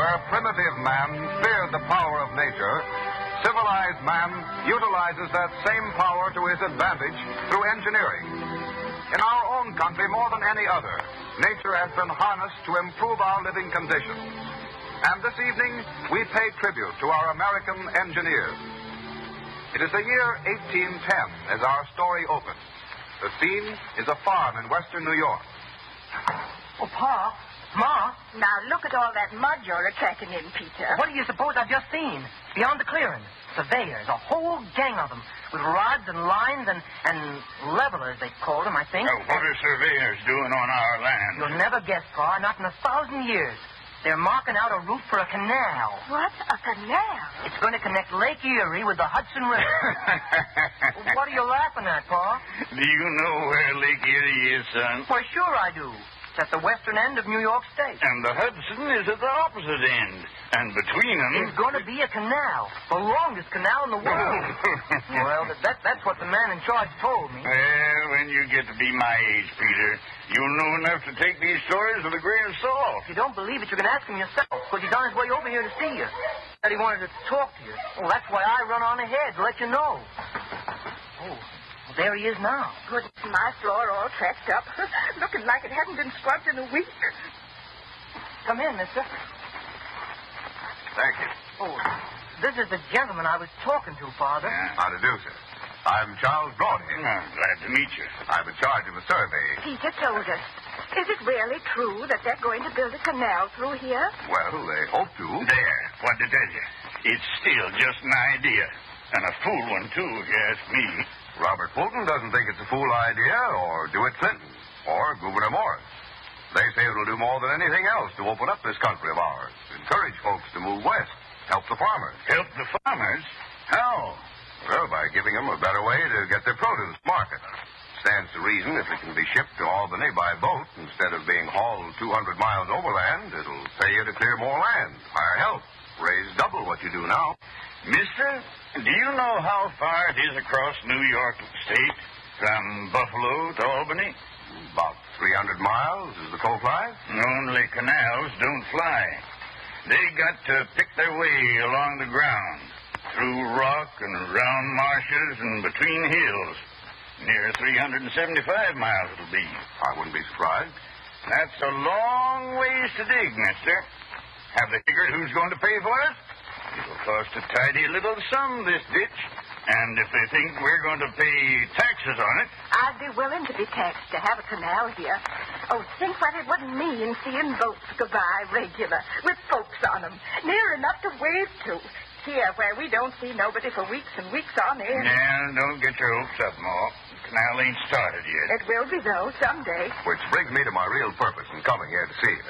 Where primitive man feared the power of nature, civilized man utilizes that same power to his advantage through engineering. In our own country, more than any other, nature has been harnessed to improve our living conditions. And this evening, we pay tribute to our American engineers. It is the year 1810 as our story opens. The scene is a farm in western New York. Oh, Pa, Ma. Now, look at all that mud you're attracting in, Peter. What do you suppose I've just seen? Beyond the clearing, surveyors, a whole gang of them, with rods and lines and levelers, they call them, I think. Oh, what are surveyors doing on our land? You'll never guess, Pa, not in 1,000 years. They're marking out a route for a canal. What? A canal? It's going to connect Lake Erie with the Hudson River. What are you laughing at, Pa? Do you know where Lake Erie is, son? Why, sure I do. It's at the western end of New York State. And the Hudson is at the opposite end. And between them... There's going to be a canal. The longest canal in the world. Well, that's what the man in charge told me. Well, when you get to be my age, Peter, you'll know enough to take these stories with a grain of salt. If you don't believe it, you can ask him yourself, because he's on his way over here to see you. Said he wanted to talk to you. Well, that's why I run on ahead to let you know. Oh, well, there he is now. Goodness, my floor all tracked up. Looking like it hadn't been scrubbed in a week. Come in, mister. Thank you. Oh, this is the gentleman I was talking to, Father. How to do, sir? I'm Charles Broadhead. Glad to meet you. I'm in charge of a survey. Peter told us. Is it really true that they're going to build a canal through here? Well, they hope to. There, what to tell you. It's still just an idea. And a fool one, too, if you ask me. Robert Fulton doesn't think it's a fool idea, or DeWitt Clinton, or Gouverneur Morris. They say it'll do more than anything else to open up this country of ours, encourage folks to move west, help the farmers. Help the farmers? How? Well, by giving them a better way to get their produce market. Stands to reason if it can be shipped to Albany by boat instead of being hauled 200 miles overland, it'll pay you to clear more land, hire help, raise double what you do now. Mister, do you know how far it is across New York State from Buffalo to Albany? About 300 miles as the crow flies. Only canals don't fly. They got to pick their way along the ground, through rock and around marshes and between hills. Near 375 miles it'll be. I wouldn't be surprised. That's a long ways to dig, mister. Have they figured who's going to pay for it? It'll cost a tidy little sum, this ditch. And if they think we're going to pay taxes on it... I'd be willing to be taxed to have a canal here. Oh, think what it would mean seeing boats go by regular, with folks on them, near enough to wave to. Here, where we don't see nobody for weeks and weeks on end. Yeah, don't get your hopes up, Ma. The canal ain't started yet. It will be, though, someday. Which brings me to my real purpose in coming here to see you.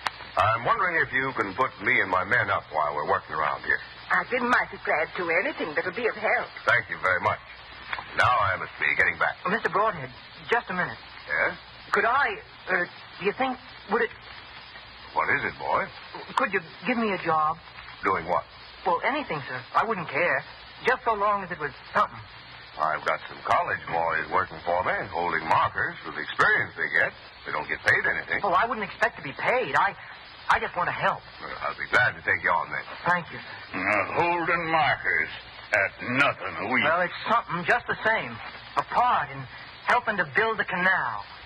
I'm wondering if you can put me and my men up while we're working around here. I'd be mighty glad to. Anything that'll be of help. Thank you very much. Now I must be getting back. Mr. Broadhead, just a minute. Yes? Could I, do you think, would it... What is it, boy? Could you give me a job? Doing what? Well, anything, sir. I wouldn't care. Just so long as it was something. I've got some college boys working for me, holding markers for the experience they get. They don't get paid anything. Oh, I wouldn't expect to be paid. I just want to help. Well, I'll be glad to take you on then. Thank you, sir. Holding markers at nothing a week. Well, it's something just the same. A part in helping to build the canal.